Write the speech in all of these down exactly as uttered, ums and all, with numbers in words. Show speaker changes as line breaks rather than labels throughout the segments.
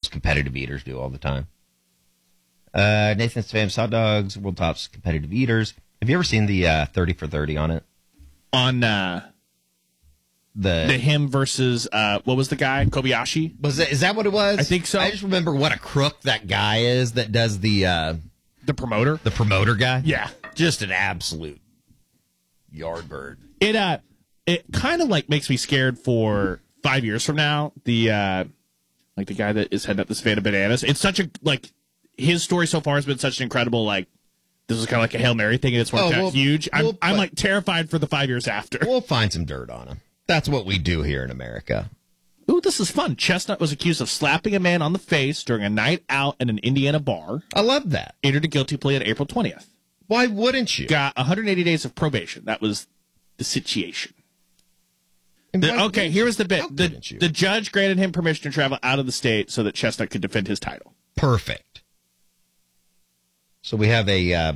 competitive eaters do all the time. Uh, Nathan's Famous Hot Dogs, World Tops Competitive Eaters. Have you ever seen the uh, thirty for thirty on it?
On uh,
the
the him versus, uh, what was the guy? Kobayashi?
Was that, is that what it was?
I think so.
I just remember what a crook that guy is that does the... Uh,
the promoter?
The promoter guy?
Yeah.
Just an absolute yardbird.
It, uh, it kind of like makes me scared for five years from now. The, uh, like the guy that is heading up this Savannah Bananas. It's such a, like... His story so far has been such an incredible, like, this is kind of like a Hail Mary thing, and it's worked
oh,
out
we'll,
huge. I'm,
we'll,
I'm, like, terrified for the five years after.
We'll find some dirt on him. That's what we do here in America.
Ooh, this is fun. Chestnut was accused of slapping a man on the face during a night out at an Indiana bar.
I love that.
Entered a guilty plea on April twentieth.
Why wouldn't you?
Got one hundred eighty days of probation. That was the situation. The, okay, here was the bit. The, the judge granted him permission to travel out of the state so that Chestnut could defend his title.
Perfect. So we have a, uh,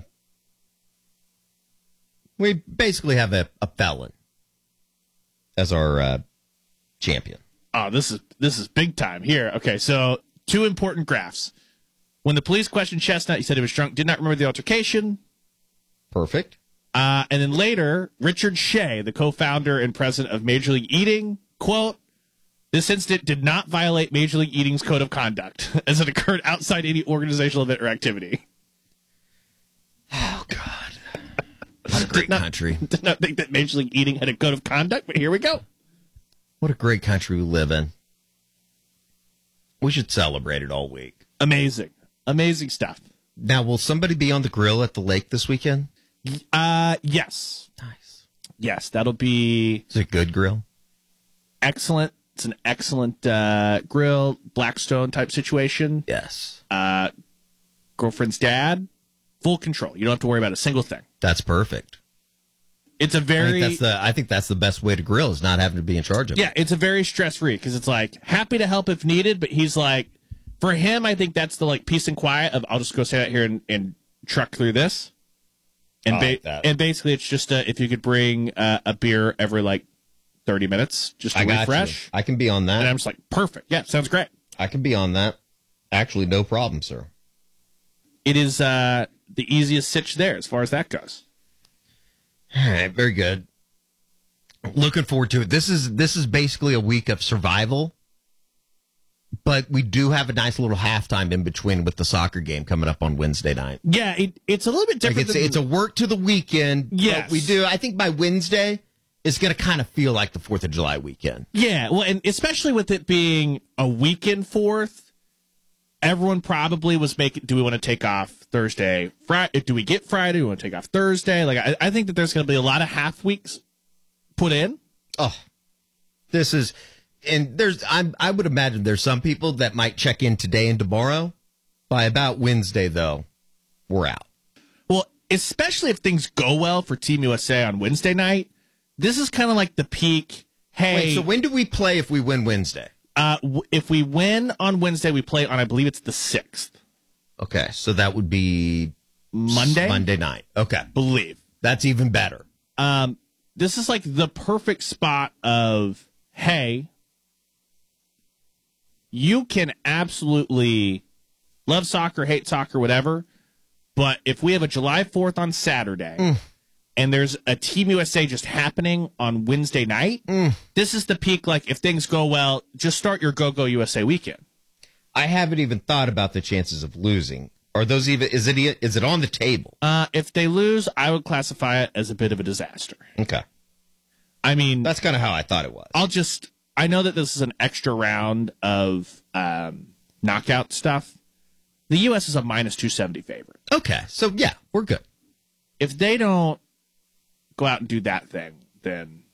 we basically have a, a felon as our uh, champion.
Oh, this is this is big time here. Okay, so two important graphs. When the police questioned Chestnut, he said he was drunk, did not remember the altercation.
Perfect.
Uh, and then later, Richard Shea, the co-founder and president of Major League Eating, quote, "This incident did not violate Major League Eating's code of conduct, as it occurred outside any organizational event or activity."
Oh, God. What a great
did not,
country.
Did not think that Major League Eating had a code of conduct, but here we go.
What a great country we live in. We should celebrate it all week.
Amazing. Amazing stuff.
Now, will somebody be on the grill at the lake this weekend?
Uh, yes.
Nice.
Yes, that'll be...
Is it a good grill?
Excellent. It's an excellent uh, grill, Blackstone type situation.
Yes.
Uh, girlfriend's dad, full control. You don't have to worry about a single thing.
That's perfect.
It's a very...
I think that's the, I think that's the best way to grill, is not having to be in charge of
yeah,
it.
Yeah, it's a very stress-free, because it's like, happy to help if needed, but he's like, for him, I think that's the like peace and quiet of, I'll just go sit out here and, and truck through this. And, ba- like and basically, it's just uh, if you could bring uh, a beer every like thirty minutes, just to
I got
refresh.
You. I can be on that.
And I'm just like, perfect. Yeah, sounds great.
I can be on that. Actually, no problem, sir.
It is uh, the easiest sitch there as far as that goes.
All right, very good. Looking forward to it. This is this is basically a week of survival, but we do have a nice little halftime in between with the soccer game coming up on Wednesday night.
Yeah, it, it's a little bit different.
Like it's,
than...
it's a work to the weekend.
Yes.
But we do. I think by Wednesday, it's going to kind of feel like the fourth of July weekend.
Yeah, well, and especially with it being a weekend fourth, everyone probably was making, do we want to take off Thursday? Friday? Do we get Friday? Do we want to take off Thursday? Like, I, I think that there's going to be a lot of half weeks put in.
Oh, this is, and there's, I'm, I would imagine there's some people that might check in today and tomorrow. By about Wednesday, though, we're out.
Well, especially if things go well for Team U S A on Wednesday night, this is kind of like the peak. Hey,
wait, so when do we play if we win Wednesday?
Uh, w- if we win on Wednesday, we play on, I believe it's the sixth.
Okay, so that would be
Monday?
Monday night. Okay.
Believe.
That's even better.
Um, this is like the perfect spot of, hey, you can absolutely love soccer, hate soccer, whatever, but if we have a July fourth on Saturday mm. and there's a Team U S A just happening on Wednesday night, mm. this is the peak, like, if things go well, just start your Go-Go U S A weekend.
I haven't even thought about the chances of losing. Are those even, is it, is it on the table?
Uh, if they lose, I would classify it as a bit of a disaster.
Okay.
I mean,
that's kind of how I thought it was.
I'll just, I know that this is an extra round of um, knockout stuff. The U S is a minus two seventy favorite.
Okay. So, yeah, we're good.
If they don't go out and do that thing, then,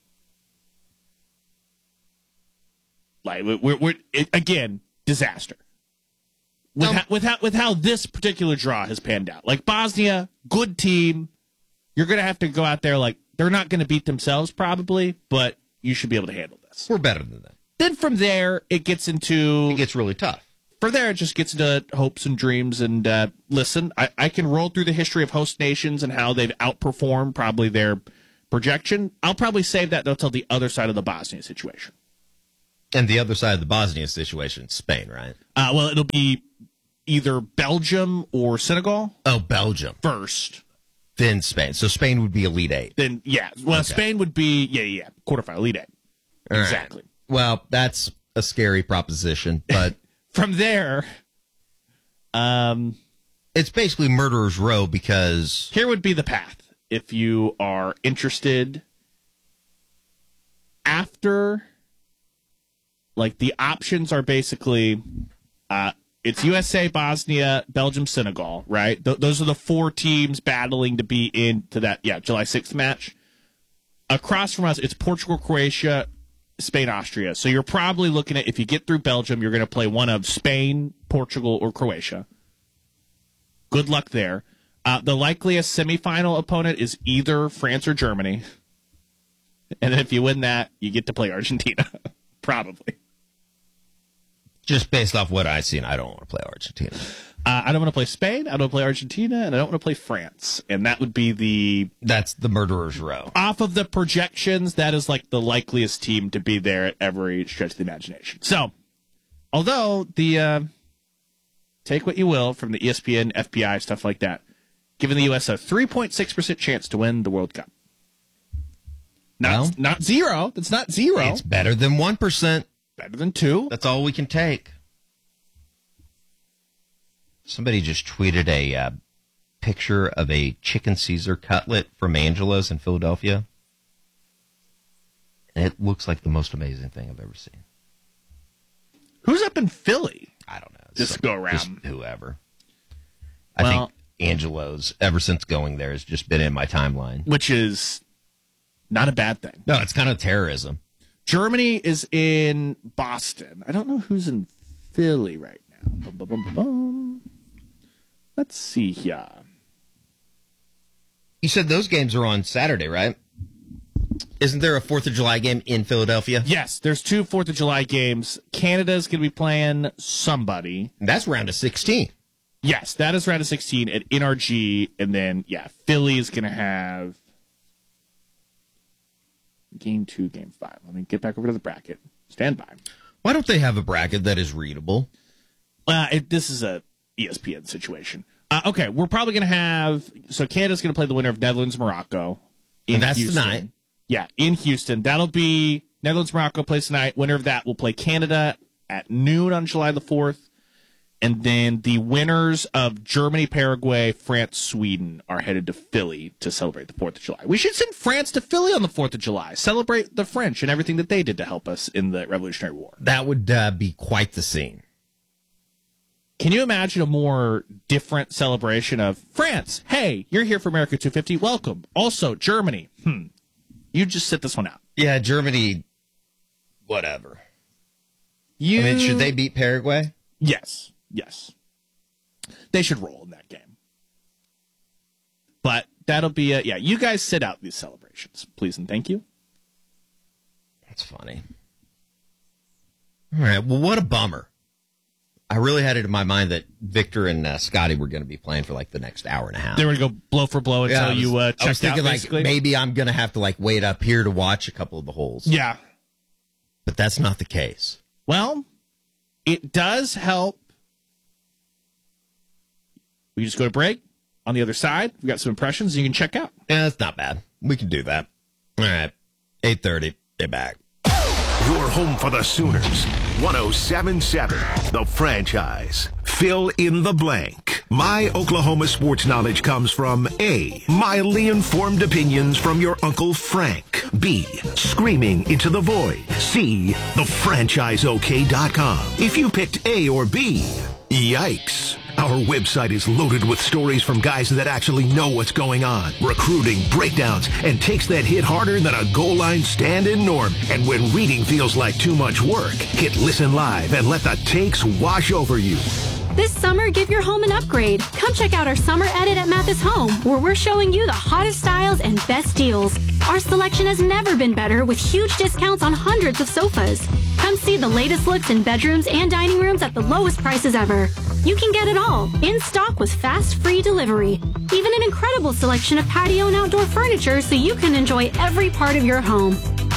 like, we're, we're it, again, disaster. With,
Um,
how, with, how, with how this particular draw has panned out. Like, Bosnia, good team. You're going to have to go out there, like, they're not going to beat themselves probably, but you should be able to handle this.
We're better than that.
Then from there, it gets into...
It gets really tough.
From there, it just gets into hopes and dreams. And uh, listen, I, I can roll through the history of host nations and how they've outperformed probably their projection. I'll probably save that, though, till the other side of the Bosnia situation.
And the other side of the Bosnia situation, Spain, right?
Uh, well, it'll be either Belgium or Senegal.
Oh, Belgium.
First.
Then Spain. So Spain would be Elite Eight.
Then, yeah. Well,
Okay.
Spain would be, yeah, yeah, quarterfinal, Elite Eight.
All right.
Exactly.
Well, that's a scary proposition, but
From there, um,
it's basically murderer's row because
here would be the path if you are interested. After, like, the options are basically uh, it's U S A, Bosnia, Belgium, Senegal, right? Th- those are the four teams battling to be into that, yeah, July sixth match. Across from us, it's Portugal, Croatia, Spain, Austria. So you're probably looking at, if you get through Belgium, you're going to play one of Spain, Portugal, or Croatia. Good luck there. Uh, the likeliest semifinal opponent is either France or Germany. And then if you win that, you get to play Argentina. Probably.
just based off what I've seen, I don't want to play Argentina.
Uh, I don't want to play Spain, I don't want to play Argentina, and I don't want to play France. And that would be the...
That's the murderer's row.
Off of the projections, that is like the likeliest team to be there at every stretch of the imagination. So, although the... Uh, take what you will from the E S P N, F B I, stuff like that, giving the U S a three point six percent chance to win the World Cup. Not,
Well,
not zero. That's not zero.
It's better than one percent.
Better than two.
That's all we can take. Somebody just tweeted a uh, picture of a chicken Caesar cutlet from Angelo's in Philadelphia. And it looks like the most amazing thing I've ever seen.
Who's up in Philly?
I don't know.
Just
Some-
go around.
just whoever. I
Well-
think Angelo's, ever since going there, has just been in my timeline.
Which is not a bad thing.
No, it's kind of terrorism.
Germany is in Boston. I don't know who's in Philly right now. Bum, bum, bum, bum, bum. Let's see here.
You said those games are on Saturday, right? Isn't there a fourth of July game in Philadelphia?
Yes, there's two fourth of July games. Canada's going to be playing somebody.
That's round of sixteen.
Yes, that is round of sixteen at N R G. And then, yeah, Philly is going to have game two, game five. Let me get back over to the bracket. Stand by.
Why don't they have a bracket that is readable?
Uh, it, this is a E S P N situation. Uh, okay, we're probably going to have... So Canada's going to play the winner of Netherlands-Morocco in
And that's
Houston.
tonight.
Yeah, in Houston. That'll be... Netherlands-Morocco plays tonight. Winner of that will play Canada at noon on July the fourth. And then the winners of Germany, Paraguay, France, Sweden are headed to Philly to celebrate the fourth of July. We should send France to Philly on the fourth of July. Celebrate the French and everything that they did to help us in the Revolutionary War.
That would uh, be quite the scene.
Can you imagine a more different celebration of France? Hey, you're here for America two fifty. Welcome. Also, Germany. Hmm. You just sit this one out.
Yeah, Germany, whatever.
You...
I mean, should they beat Paraguay?
Yes. Yes. They should roll in that game. But that'll be a... Yeah, you guys sit out these celebrations, please and thank you.
That's funny. All right, well, what a bummer. I really had it in my mind that Victor and uh, Scotty were going to be playing for like the next hour and a half.
They were going to go blow for blow until
Yeah, I was-
you uh,
I was
checked out,
thinking like
basically.
maybe I'm going to have to like wait up here to watch a couple of the holes.
Yeah.
But that's not the case.
Well, it does help. We just go to break. On the other side, we've got some impressions you can check out.
Yeah, that's not bad. We can do that. All right, eight thirty, get back.
Your home for the Sooners. one oh seven point seven, The Franchise. Fill in the blank. My Oklahoma sports knowledge comes from A, mildly informed opinions from your Uncle Frank. B, screaming into the void. C, the franchise o k dot com. If you picked A or B, yikes. Our website is loaded with stories from guys that actually know what's going on, recruiting, breakdowns, and takes that hit harder than a goal line stand-in norm. And when reading feels like too much work, hit listen live and let the takes wash over you.
This summer, give your home an upgrade. Come check out our summer edit at Mathis Home, where we're showing you the hottest styles and best deals. Our selection has never been better, with huge discounts on hundreds of sofas. Come see the latest looks in bedrooms and dining rooms at the lowest prices ever. You can get it all, in stock with fast, free delivery. Even an incredible selection of patio and outdoor furniture so you can enjoy every part of your home.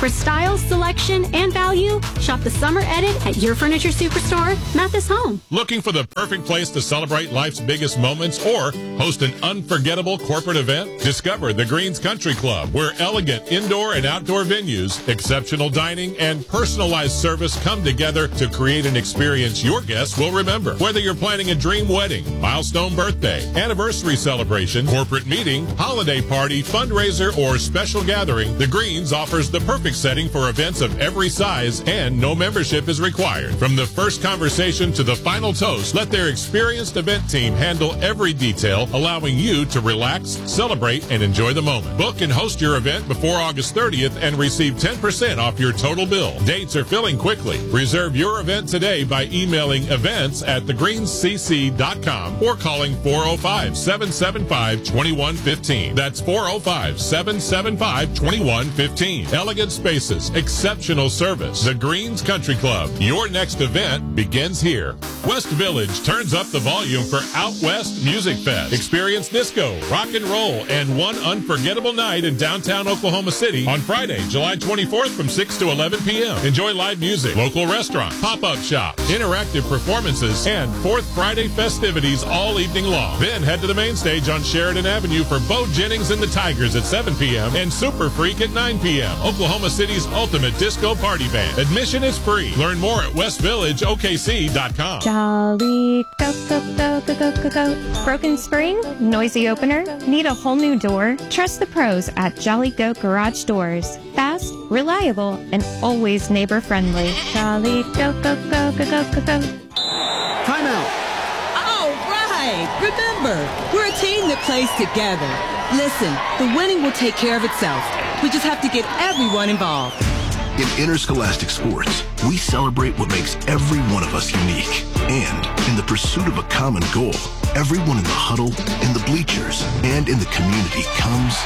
For style, selection, and value, shop the summer edit at your furniture superstore, Mathis Home.
Looking for the perfect place to celebrate life's biggest moments or host an unforgettable corporate event? Discover the Greens Country Club, where elegant indoor and outdoor venues, exceptional dining, and personalized service come together to create an experience your guests will remember. Whether you're planning a dream wedding, milestone birthday, anniversary celebration, corporate meeting, holiday party, fundraiser, or special gathering, the Greens offers the perfect setting for events of every size, and no membership is required. From the first conversation to the final toast, let their experienced event team handle every detail, allowing you to relax, celebrate, and enjoy the moment. Book and host your event before August thirtieth and receive ten percent off your total bill. Dates are filling quickly. Reserve your event today by emailing events at the greens c c dot com or calling four oh five, seven seven five, two one one five. That's four oh five, seven seven five, two one one five. Elegant spaces, exceptional service. The Greens Country Club. Your next event begins here. West Village turns up the volume for Out West Music Fest. Experience disco, rock and roll, and one unforgettable night in downtown Oklahoma City on Friday, July twenty-fourth from six to eleven p.m. Enjoy live music, local restaurant, pop-up shop, interactive performances, and Fourth Friday festivities all evening long. Then head to the main stage on Sheridan Avenue for Bo Jennings and the Tigers at seven p.m. and Super Freak at nine p.m. Oklahoma City's ultimate disco party band. Admission is free. Learn more at west village o k c dot com.
Jolly go, go, go, go, go, go, go. Broken spring? Noisy opener? Need a whole new door? Trust the pros at Jolly Goat Garage Doors. Fast, reliable, and always neighbor-friendly. Jolly go, go, go, go, go, go, go.
Timeout.
All right. Remember, we're a team that plays together. Listen, the winning will take care of itself. We just have to get everyone involved.
In interscholastic sports, we celebrate what makes every one of us unique. And in the pursuit of a common goal, everyone in the huddle, in the bleachers, and in the community comes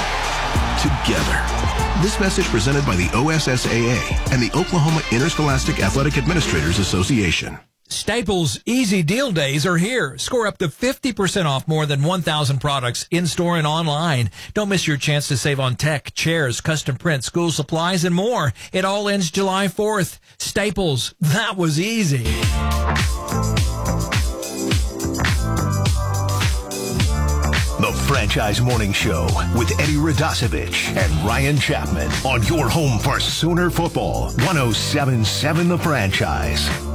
together. This message presented by the O S S A A and the Oklahoma Interscholastic Athletic Administrators Association.
Staples Easy Deal Days are here. Score up to fifty percent off more than one thousand products in-store and online. Don't miss your chance to save on tech, chairs, custom print, school supplies, and more. It all ends July fourth. Staples, that was easy.
The Franchise Morning Show with Eddie Radosevich and Ryan Chapman on your home for Sooner football. one oh seven point seven The Franchise.